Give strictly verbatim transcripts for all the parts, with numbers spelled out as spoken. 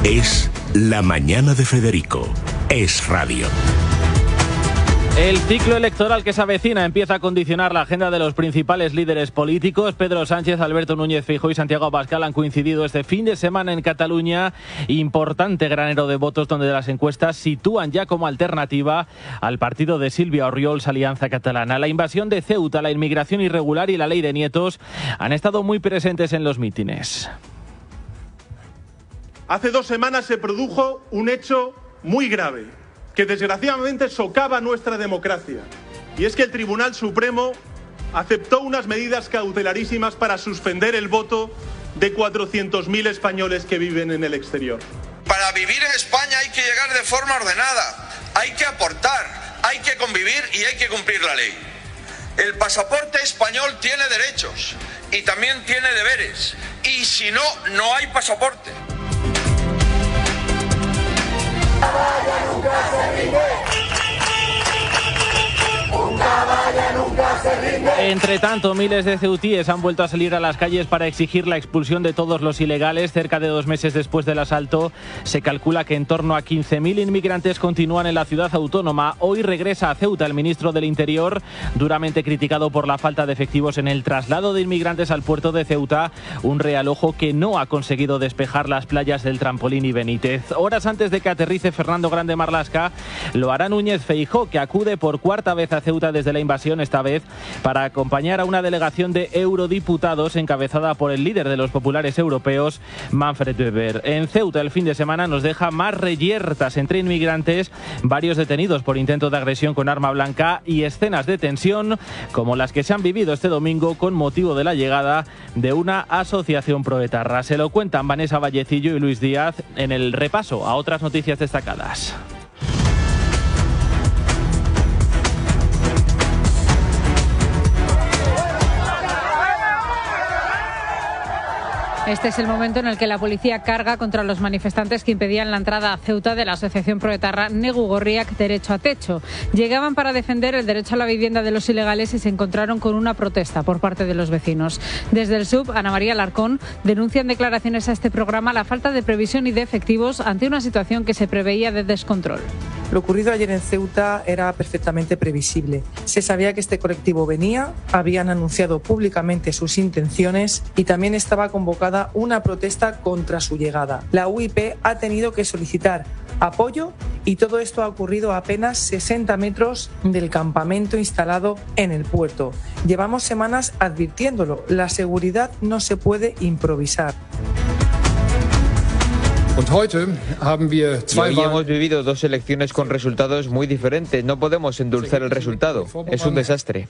Es La Mañana de Federico. Es radio. El ciclo electoral que se avecina empieza a condicionar la agenda de los principales líderes políticos. Pedro Sánchez, Alberto Núñez Feijóo y Santiago Abascal han coincidido este fin de semana en Cataluña. Importante granero de votos donde las encuestas sitúan ya como alternativa al partido de Sílvia Orriols, Alianza Catalana. La invasión de Ceuta, la inmigración irregular y la ley de nietos han estado muy presentes en los mítines. Hace dos semanas se produjo un hecho muy grave, que desgraciadamente socava nuestra democracia. Y es que el Tribunal Supremo aceptó unas medidas cautelarísimas para suspender el voto de cuatrocientos mil españoles que viven en el exterior. Para vivir en España hay que llegar de forma ordenada, hay que aportar, hay que convivir y hay que cumplir la ley. El pasaporte español tiene derechos y también tiene deberes. Y si no, no hay pasaporte. Nunca se rinde. Un caballo nunca se rinde. Entre tanto, miles de ceutíes han vuelto a salir a las calles para exigir la expulsión de todos los ilegales. Cerca de dos meses después del asalto, se calcula que en torno a quince mil inmigrantes continúan en la ciudad autónoma. Hoy regresa a Ceuta el ministro del Interior, duramente criticado por la falta de efectivos en el traslado de inmigrantes al puerto de Ceuta, un realojo que no ha conseguido despejar las playas del Trampolín y Benítez. Horas antes de que aterrice Fernando Grande Marlaska, lo hará Núñez Feijóo, que acude por cuarta vez a Ceuta desde la invasión, esta vez para acompañar a una delegación de eurodiputados encabezada por el líder de los populares europeos, Manfred Weber. En Ceuta el fin de semana nos deja más reyertas entre inmigrantes, varios detenidos por intento de agresión con arma blanca y escenas de tensión como las que se han vivido este domingo con motivo de la llegada de una asociación proetarra. Se lo cuentan Vanessa Vallecillo y Luis Díaz en el repaso a otras noticias destacadas. Este es el momento en el que la policía carga contra los manifestantes que impedían la entrada a Ceuta de la asociación proetarra Negu Gorriak Derecho a Techo. Llegaban para defender el derecho a la vivienda de los ilegales y se encontraron con una protesta por parte de los vecinos. Desde el S U B, Ana María Alarcón, denuncian declaraciones a este programa la falta de previsión y de efectivos ante una situación que se preveía de descontrol. Lo ocurrido ayer en Ceuta era perfectamente previsible. Se sabía que este colectivo venía, habían anunciado públicamente sus intenciones y también estaba convocada una protesta contra su llegada. La U I P ha tenido que solicitar apoyo y todo esto ha ocurrido a apenas sesenta metros del campamento instalado en el puerto. Llevamos semanas advirtiéndolo, la seguridad no se puede improvisar. Y hoy hemos vivido dos elecciones con resultados muy diferentes. No podemos endulzar el resultado. Es un desastre.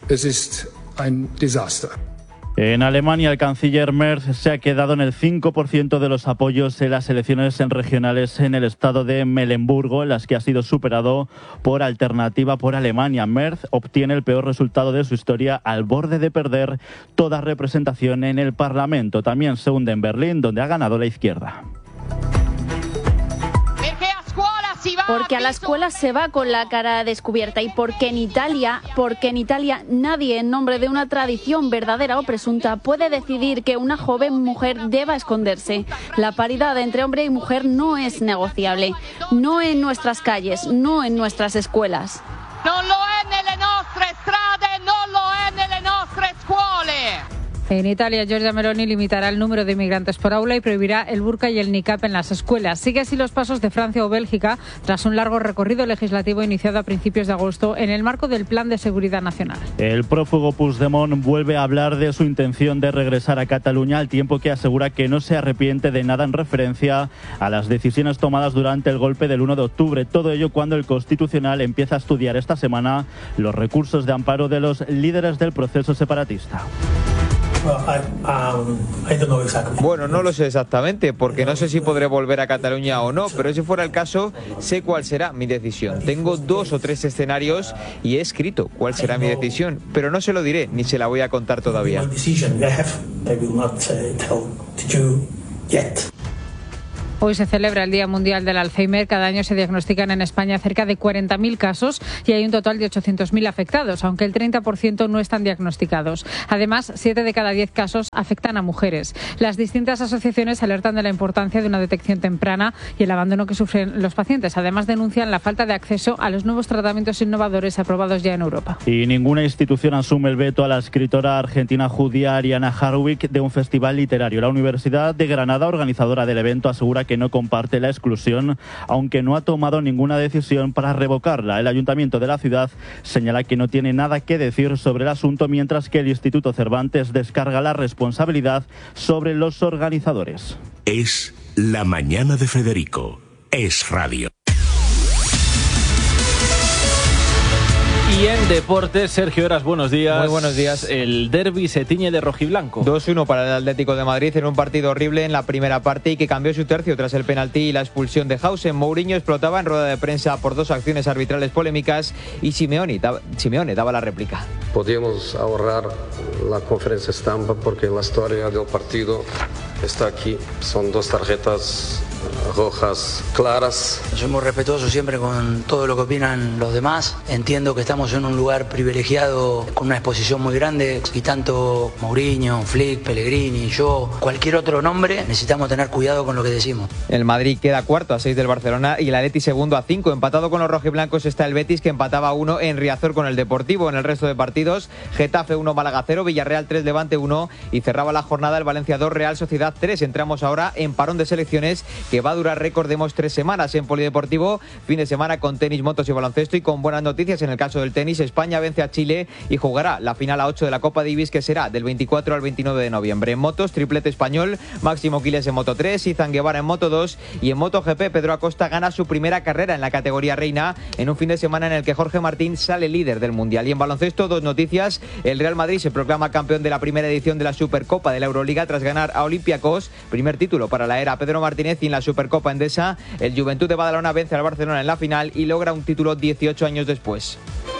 En Alemania, el canciller Merz se ha quedado en el cinco por ciento de los apoyos en las elecciones regionales en el estado de Mecklemburgo, en las que ha sido superado por Alternativa por Alemania. Merz obtiene el peor resultado de su historia, al borde de perder toda representación en el Parlamento. También se hunde en Berlín, donde ha ganado la izquierda. Porque a la escuela se va con la cara descubierta y porque en Italia, porque en Italia nadie en nombre de una tradición verdadera o presunta puede decidir que una joven mujer deba esconderse. La paridad entre hombre y mujer no es negociable, no en nuestras calles, no en nuestras escuelas. No lo es nelle nostre strade, no lo es nelle nostre scuole. En Italia, Giorgia Meloni limitará el número de inmigrantes por aula y prohibirá el burka y el niqab en las escuelas. Sigue así los pasos de Francia o Bélgica tras un largo recorrido legislativo iniciado a principios de agosto en el marco del Plan de Seguridad Nacional. El prófugo Puigdemont vuelve a hablar de su intención de regresar a Cataluña, al tiempo que asegura que no se arrepiente de nada en referencia a las decisiones tomadas durante el golpe del uno de octubre. Todo ello cuando el Constitucional empieza a estudiar esta semana los recursos de amparo de los líderes del proceso separatista. Bueno, no lo sé exactamente, porque no sé si podré volver a Cataluña o no, pero si fuera el caso, sé cuál será mi decisión. Tengo dos o tres escenarios y he escrito cuál será mi decisión, pero no se lo diré, ni se la voy a contar todavía. Hoy se celebra el Día Mundial del Alzheimer. Cada año se diagnostican en España cerca de cuarenta mil casos y hay un total de ochocientos mil afectados, aunque el treinta por ciento no están diagnosticados. Además, siete de cada diez casos afectan a mujeres. Las distintas asociaciones alertan de la importancia de una detección temprana y el abandono que sufren los pacientes. Además, denuncian la falta de acceso a los nuevos tratamientos innovadores aprobados ya en Europa. Y ninguna institución asume el veto a la escritora argentina judía Ariana Harwick de un festival literario. La Universidad de Granada, organizadora del evento, asegura que no comparte la exclusión, aunque no ha tomado ninguna decisión para revocarla. El Ayuntamiento de la ciudad señala que no tiene nada que decir sobre el asunto, mientras que el Instituto Cervantes descarga la responsabilidad sobre los organizadores. Es la mañana de Federico. Es radio. Y en deportes, Sergio Heras, buenos días. Muy buenos días. El derbi se tiñe de rojiblanco. dos uno para el Atlético de Madrid en un partido horrible en la primera parte y que cambió su tercio tras el penalti y la expulsión de Hausen. Mourinho explotaba en rueda de prensa por dos acciones arbitrales polémicas y Simeone daba, Simeone daba la réplica. Podíamos ahorrar la conferencia estampa porque la historia del partido está aquí. Son dos tarjetas rojas claras. Soy muy respetuoso siempre con todo lo que opinan los demás. Entiendo que estamos en un lugar privilegiado con una exposición muy grande y tanto Mourinho, Flick, Pellegrini, yo, cualquier otro nombre, necesitamos tener cuidado con lo que decimos. El Madrid queda cuarto a seis del Barcelona y el Atleti segundo a cinco. Empatado con los rojiblancos está el Betis, que empataba a uno en Riazor con el Deportivo. En el resto de partidos, Getafe uno, Málaga cero, Villarreal tres, Levante uno y cerraba la jornada el Valencia dos, Real Sociedad tres. Entramos ahora en parón de selecciones que va a durar, recordemos, tres semanas en Polideportivo. Fin de semana con tenis, motos y baloncesto, y con buenas noticias en el caso del tenis. España vence a Chile y jugará la final a ocho de la Copa Davis, que será del veinticuatro al veintinueve de noviembre. En motos, triplete español, Máximo Quiles en Moto tres, Izan Guevara en Moto dos, y en MotoGP Pedro Acosta gana su primera carrera en la categoría reina en un fin de semana en el que Jorge Martín sale líder del Mundial. Y en baloncesto, dos noticias. El Real Madrid se proclama campeón de la primera edición de la Supercopa de la Euroliga tras ganar a Olympiacos, primer título para la era Pedro Martínez. Y en la Supercopa Endesa, el Juventud de Badalona vence al Barcelona en la final y logra un título dieciocho años después.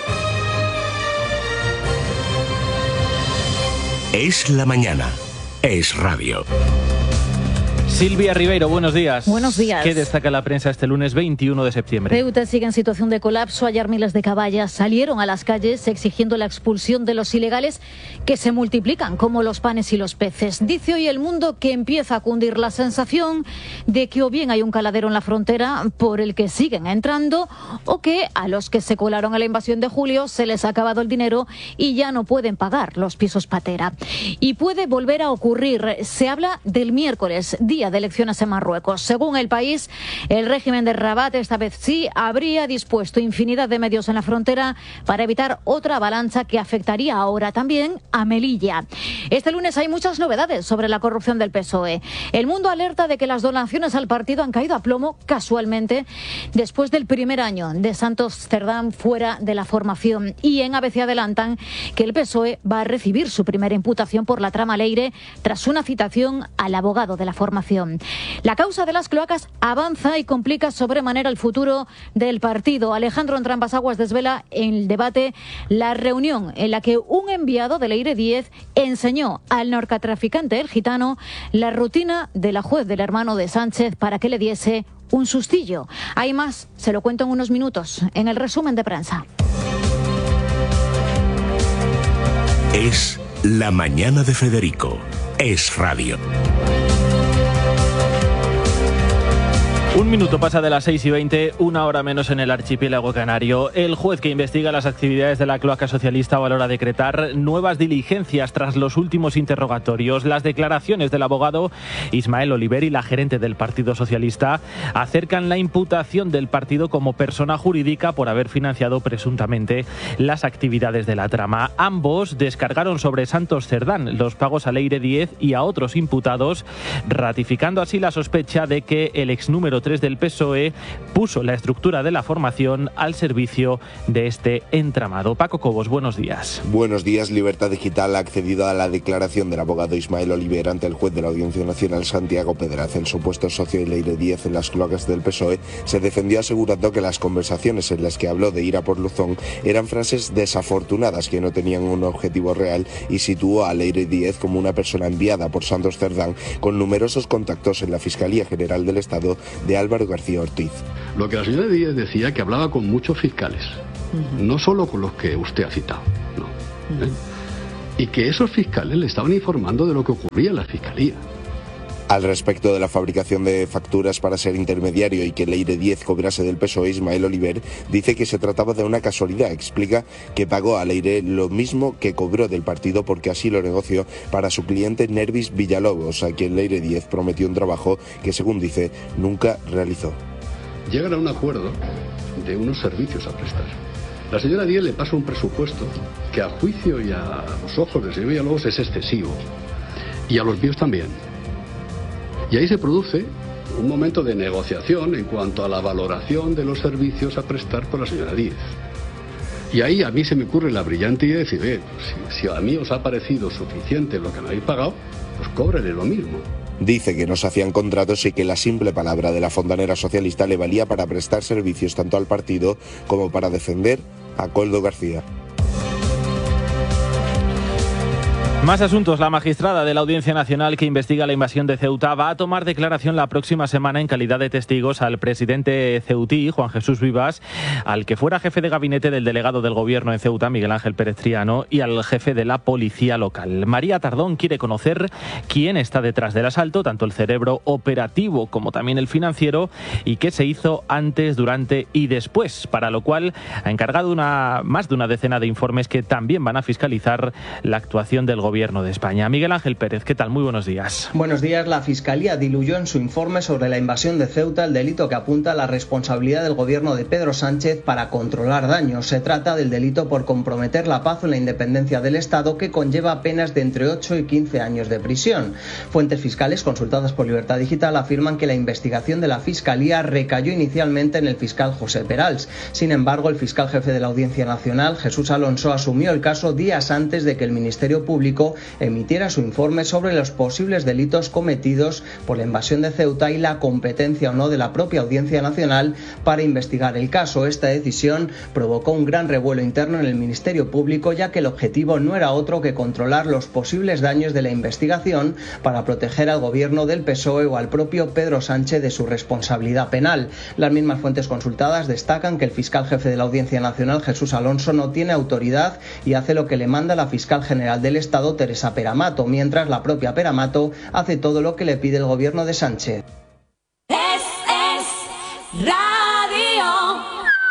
Es la mañana. Es radio. Silvia Ribeiro, buenos días. Buenos días. ¿Qué destaca la prensa este lunes veintiuno de septiembre? Ceuta sigue en situación de colapso. Ayer miles de caballas salieron a las calles exigiendo la expulsión de los ilegales, que se multiplican como los panes y los peces. Dice hoy El Mundo que empieza a cundir la sensación de que o bien hay un caladero en la frontera por el que siguen entrando, o que a los que se colaron a la invasión de julio se les ha acabado el dinero y ya no pueden pagar los pisos patera. Y puede volver a ocurrir. Se habla del miércoles, día de elecciones en Marruecos. Según El País, el régimen de Rabat, esta vez sí, habría dispuesto infinidad de medios en la frontera para evitar otra avalancha que afectaría ahora también a Melilla. Este lunes hay muchas novedades sobre la corrupción del P S O E. El Mundo alerta de que las donaciones al partido han caído a plomo, casualmente, después del primer año de Santos Cerdán fuera de la formación. Y en A B C adelantan que el P S O E va a recibir su primera imputación por la trama Leire tras una citación al abogado de la formación. La causa de las cloacas avanza y complica sobremanera el futuro del partido. Alejandro Entrambas-Aguas desvela en el debate la reunión en la que un enviado de Leire Díez enseñó al narcotraficante El Gitano la rutina de la juez del hermano de Sánchez para que le diese un sustillo. Hay más, se lo cuento en unos minutos, en el resumen de prensa. Es la mañana de Federico. Es radio. Un minuto pasa de las seis y veinte, una hora menos en el archipiélago canario. El juez que investiga las actividades de la cloaca socialista valora decretar nuevas diligencias tras los últimos interrogatorios. Las declaraciones del abogado Ismael Oliver y la gerente del Partido Socialista acercan la imputación del partido como persona jurídica por haber financiado presuntamente las actividades de la trama. Ambos descargaron sobre Santos Cerdán los pagos a Leire Díez y a otros imputados, ratificando así la sospecha de que el ex número tres del P S O E puso la estructura de la formación al servicio de este entramado. Paco Cobos, buenos días. Buenos días. Libertad Digital ha accedido a la declaración del abogado Ismael Oliver ante el juez de la Audiencia Nacional Santiago Pedraz. El supuesto socio de Leire Díez en las cloacas del P S O E se defendió asegurando que las conversaciones en las que habló de ir a por Luzón eran frases desafortunadas que no tenían un objetivo real y situó a Leire Díez como una persona enviada por Santos Cerdán con numerosos contactos en la Fiscalía General del Estado de Álvaro García Ortiz. Lo que la señora Díez decía, que hablaba con muchos fiscales, uh-huh. no solo con los que usted ha citado, no. Uh-huh. ¿eh? Y que esos fiscales le estaban informando de lo que ocurría en la Fiscalía. Al respecto de la fabricación de facturas para ser intermediario y que Leire Díez cobrase del P S O E, Ismael Oliver dice que se trataba de una casualidad. Explica que pagó a Leire lo mismo que cobró del partido porque así lo negoció para su cliente Nervis Villalobos, a quien Leire Díez prometió un trabajo que, según dice, nunca realizó. Llegan a un acuerdo de unos servicios a prestar. La señora Díez le pasa un presupuesto que a juicio y a los ojos del señor Villalobos es excesivo. Y a los míos también. Y ahí se produce un momento de negociación en cuanto a la valoración de los servicios a prestar por la señora Díez. Y ahí a mí se me ocurre la brillante idea de decir, eh, si, si a mí os ha parecido suficiente lo que me habéis pagado, pues cóbrele lo mismo. Dice que no se hacían contratos y que la simple palabra de la fontanera socialista le valía para prestar servicios tanto al partido como para defender a Koldo García. Más asuntos. La magistrada de la Audiencia Nacional que investiga la invasión de Ceuta va a tomar declaración la próxima semana en calidad de testigos al presidente ceutí, Juan Jesús Vivas, al que fuera jefe de gabinete del delegado del gobierno en Ceuta, Miguel Ángel Pérez Triano, y al jefe de la policía local. María Tardón quiere conocer quién está detrás del asalto, tanto el cerebro operativo como también el financiero, y qué se hizo antes, durante y después, para lo cual ha encargado una, más de una decena de informes que también van a fiscalizar la actuación del gobierno Gobierno de España. Miguel Ángel Pérez, ¿qué tal? Muy buenos días. Buenos días. La Fiscalía diluyó en su informe sobre la invasión de Ceuta el delito que apunta a la responsabilidad del gobierno de Pedro Sánchez para controlar daños. Se trata del delito por comprometer la paz o la independencia del Estado, que conlleva penas de entre ocho y quince años de prisión. Fuentes fiscales consultadas por Libertad Digital afirman que la investigación de la Fiscalía recayó inicialmente en el fiscal José Perals. Sin embargo, el fiscal jefe de la Audiencia Nacional, Jesús Alonso, asumió el caso días antes de que el Ministerio Público emitiera su informe sobre los posibles delitos cometidos por la invasión de Ceuta y la competencia o no de la propia Audiencia Nacional para investigar el caso. Esta decisión provocó un gran revuelo interno en el Ministerio Público, ya que el objetivo no era otro que controlar los posibles daños de la investigación para proteger al gobierno del P S O E o al propio Pedro Sánchez de su responsabilidad penal. Las mismas fuentes consultadas destacan que el fiscal jefe de la Audiencia Nacional, Jesús Alonso, no tiene autoridad y hace lo que le manda la fiscal general del Estado, Teresa Peramato, mientras la propia Peramato hace todo lo que le pide el gobierno de Sánchez. Es, es radio.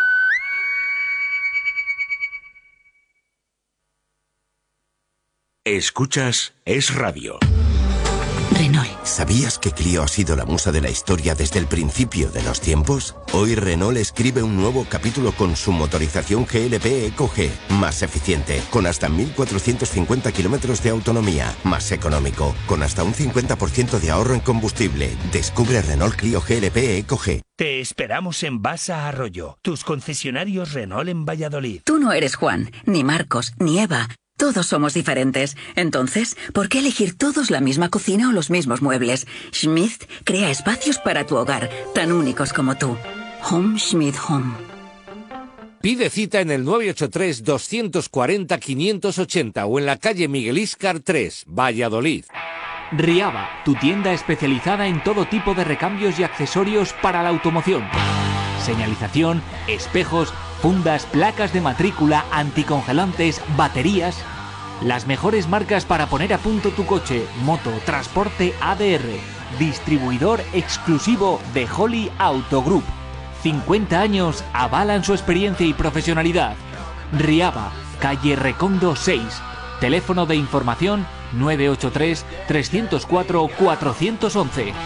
Escuchas Es Radio. Renault. ¿Sabías que Clio ha sido la musa de la historia desde el principio de los tiempos? Hoy Renault escribe un nuevo capítulo con su motorización G L P Eco G, más eficiente, con hasta mil cuatrocientos cincuenta kilómetros de autonomía, más económico, con hasta un cincuenta por ciento de ahorro en combustible. Descubre Renault Clio G L P Eco G. Te esperamos en Basa Arroyo, tus concesionarios Renault en Valladolid. Tú no eres Juan, ni Marcos, ni Eva. Todos somos diferentes. Entonces, ¿por qué elegir todos la misma cocina o los mismos muebles? Schmidt crea espacios para tu hogar, tan únicos como tú. Home Schmidt Home. Pide cita en el nueve ocho tres, dos cuatro cero, cinco ocho cero o en la calle Miguel Íscar tres, Valladolid. Riaba, tu tienda especializada en todo tipo de recambios y accesorios para la automoción. Señalización, espejos, fundas, placas de matrícula, anticongelantes, baterías. Las mejores marcas para poner a punto tu coche, moto, transporte A D R. Distribuidor exclusivo de Holly Auto Group. cincuenta años avalan su experiencia y profesionalidad. Riaba, calle Recondo seis. Teléfono de información nueve ocho tres, tres cero cuatro, cuatro uno uno.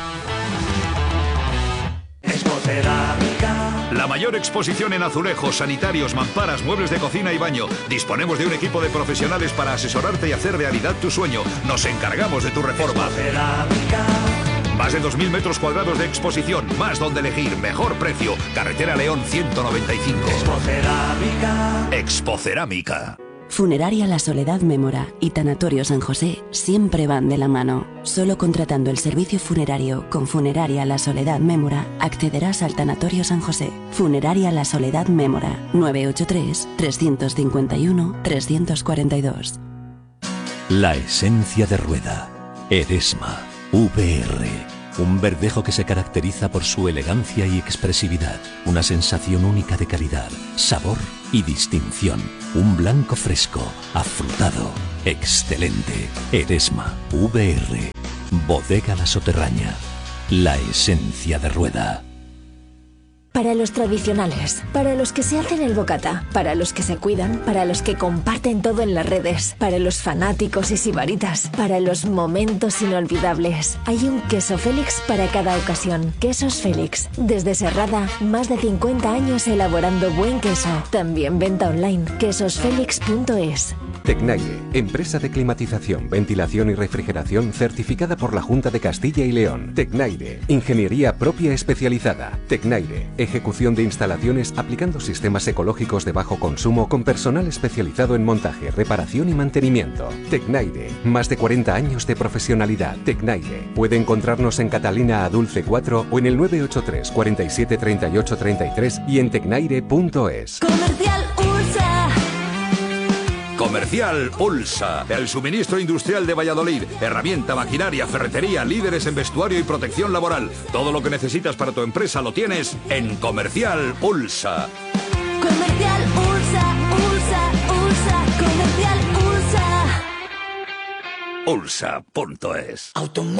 La mayor exposición en azulejos, sanitarios, mamparas, muebles de cocina y baño. Disponemos de un equipo de profesionales para asesorarte y hacer realidad tu sueño. Nos encargamos de tu reforma. Más de dos mil metros cuadrados de exposición, más donde elegir, mejor precio. Carretera León ciento noventa y cinco. Expocerámica. Expocerámica. Funeraria La Soledad Mémora y Tanatorio San José siempre van de la mano. Solo contratando el servicio funerario con Funeraria La Soledad Mémora accederás al Tanatorio San José. Funeraria La Soledad Mémora, nueve ocho tres, tres cinco uno, tres cuatro dos. La esencia de Rueda. Eresma. V R. Un verdejo que se caracteriza por su elegancia y expresividad. Una sensación única de calidad, sabor y distinción. Un blanco fresco, afrutado, excelente. Eresma. V R. Bodega La Soterraña. La esencia de Rueda. Para los tradicionales, para los que se hacen el bocata, para los que se cuidan, para los que comparten todo en las redes, para los fanáticos y sibaritas, para los momentos inolvidables. Hay un queso Félix para cada ocasión. Quesos Félix. Desde Serrada, más de cincuenta años elaborando buen queso. También venta online. quesos félix punto es. Tecnaire, empresa de climatización, ventilación y refrigeración certificada por la Junta de Castilla y León. Tecnaire, ingeniería propia especializada. Tecnaire, ejecución de instalaciones aplicando sistemas ecológicos de bajo consumo con personal especializado en montaje, reparación y mantenimiento. Tecnaire, más de cuarenta años de profesionalidad. Tecnaire, puede encontrarnos en Catalina a Dulce cuatro o en el nueve ocho tres, cuarenta y siete, treinta y ocho, treinta y tres y en tecnaire punto es. Comercial Ursa. Comercial Ulsa, el suministro industrial de Valladolid. Herramienta, maquinaria, ferretería, líderes en vestuario y protección laboral. Todo lo que necesitas para tu empresa lo tienes en Comercial Ulsa. Comercial Ursa, Ursa, Ursa, Comercial Ursa. Ulsa punto es.